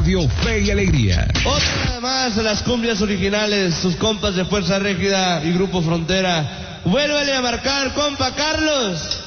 Radio Fe y Alegría. Otra más de las cumbias originales, sus compas de Fuerza Régida y Grupo Frontera. Vuélvale a marcar, compa Carlos.